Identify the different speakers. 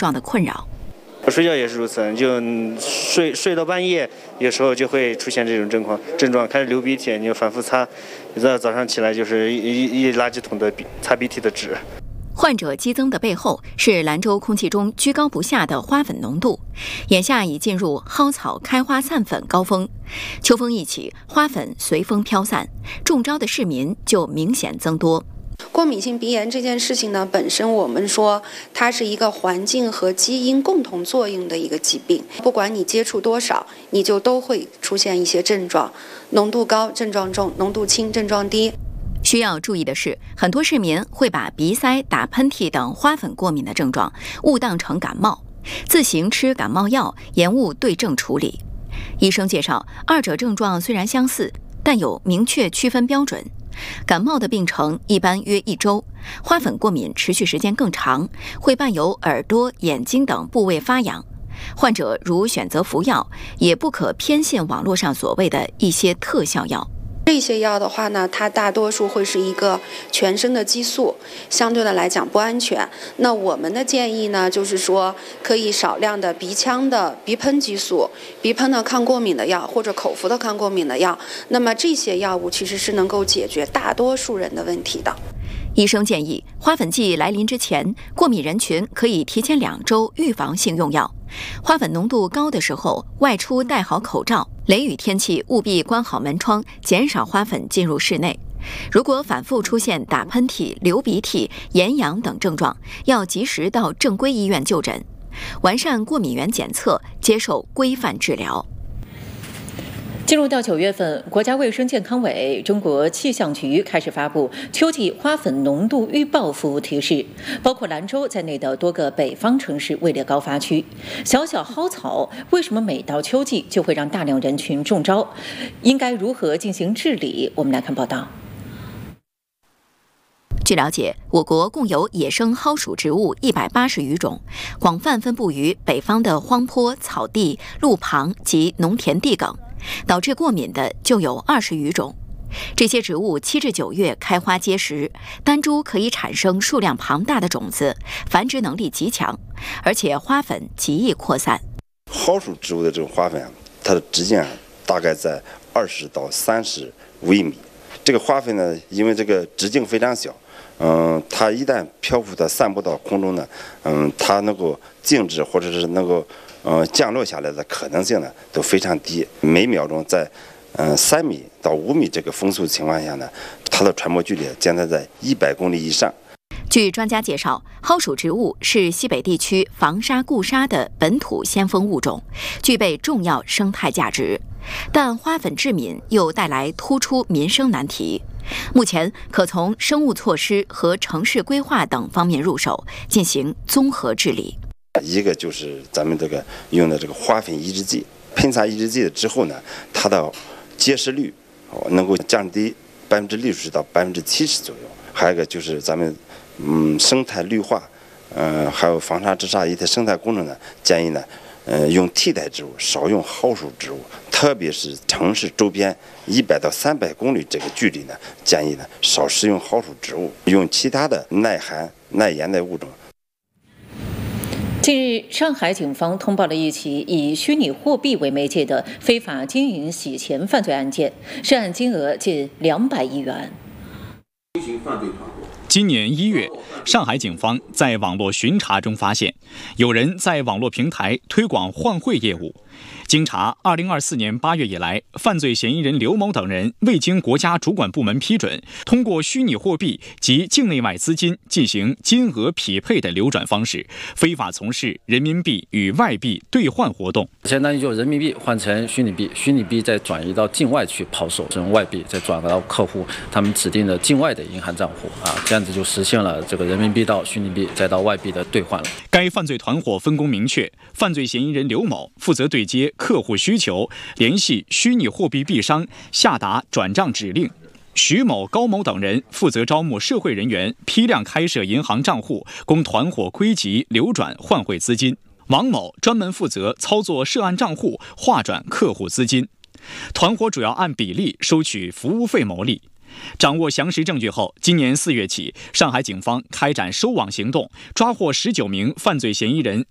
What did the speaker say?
Speaker 1: 状的困扰。
Speaker 2: 睡觉也是如此，就睡到半夜，有时候就会出现这种症状，开始流鼻涕，你就反复擦，早上起来就是一垃圾桶的擦鼻涕的纸。
Speaker 1: 患者激增的背后是兰州空气中居高不下的花粉浓度，眼下已进入蒿草开花散粉高峰，秋风一起，花粉随风飘散，中招的市民就明显增多。
Speaker 3: 过敏性鼻炎这件事情呢，本身我们说它是一个环境和基因共同作用的一个疾病，不管你接触多少，你就都会出现一些症状，浓度高症状重，浓度轻症状低。
Speaker 1: 需要注意的是，很多市民会把鼻塞、打喷嚏等花粉过敏的症状误当成感冒，自行吃感冒药，延误对症处理。医生介绍，二者症状虽然相似，但有明确区分标准。感冒的病程一般约1周，花粉过敏持续时间更长，会伴有耳朵、眼睛等部位发痒。患者如选择服药，也不可偏信网络上所谓的一些特效药。
Speaker 3: 这些药的话呢，它大多数会是一个全身的激素，相对的来讲不安全。那我们的建议呢，就是说可以少量的鼻腔的鼻喷激素、鼻喷的抗过敏的药或者口服的抗过敏的药。那么这些药物其实是能够解决大多数人的问题的。
Speaker 1: 医生建议，花粉季来临之前，过敏人群可以提前2周预防性用药。花粉浓度高的时候，外出戴好口罩，雷雨天气务必关好门窗，减少花粉进入室内。如果反复出现打喷嚏、流鼻涕、眼痒等症状，要及时到正规医院就诊，完善过敏原检测，接受规范治疗。
Speaker 4: 进入到9月份，国家卫生健康委、中国气象局开始发布秋季花粉浓度预报服务提示，包括兰州在内的多个北方城市位列高发区。小小蒿草为什么每到秋季就会让大量人群中招？应该如何进行治理？我们来看报道。
Speaker 1: 据了解，我国共有野生蒿属植物180余种，广泛分布于北方的荒坡、草地、路旁及农田地埂。导致过敏的就有20余种。这些植物7至9月开花结实，单株可以产生数量庞大的种子，繁殖能力极强，而且花粉极易扩散。
Speaker 5: 蒿属植物的这种花粉，它的直径大概在20到30微米。这个花粉呢，因为这个直径非常小，它一旦漂浮的散布到空中呢，它能够静止或者是能够降落下来的可能性呢都非常低，每秒钟在3米到5米这个风速情况下呢，它的传播距离将在100公里以上。
Speaker 1: 据专家介绍，蒿属植物是西北地区防沙固沙的本土先锋物种，具备重要生态价值，但花粉致敏又带来突出民生难题。目前可从生物措施和城市规划等方面入手，进行综合治理。
Speaker 5: 一个就是咱们这个用的这个花粉抑制剂，喷洒抑制剂之后呢，它的结实率能够降低60%到70%左右。还有一个就是咱们生态绿化，还有防沙治沙一些生态工程呢，建议呢用替代植物，少用蒿属植物，特别是城市周边100到300公里这个距离呢，建议呢少使用蒿属植物，用其他的耐寒耐盐的物种。
Speaker 4: 近日，上海警方通报了一起以虚拟货币为媒介的非法经营洗钱犯罪案件，涉案金额近200亿元。
Speaker 6: 今年1月，上海警方在网络巡查中发现，有人在网络平台推广换汇业务。经查，2024年8月以来，犯罪嫌疑人刘某等人未经国家主管部门批准，通过虚拟货币及境内外资金进行金额匹配的流转方式，非法从事人民币与外币兑换活动。
Speaker 7: 相当于就人民币换成虚拟币，虚拟币再转移到境外去抛售，这种外币再转到客户他们指定的境外的银行账户这样子就实现了这个人民币到虚拟币再到外币的兑换了。
Speaker 6: 该犯罪团伙分工明确，犯罪嫌疑人刘某负责对接客户需求，联系虚拟货币币商，下达转账指令。徐某、高某等人负责招募社会人员，批量开设银行账户，供团伙归集流转换汇资金。王某专门负责操作涉案账户，划转客户资金。团伙主要按比例收取服务费牟利。掌握详实证据后，今年4月起，上海警方开展收网行动，抓获19名犯罪嫌疑人，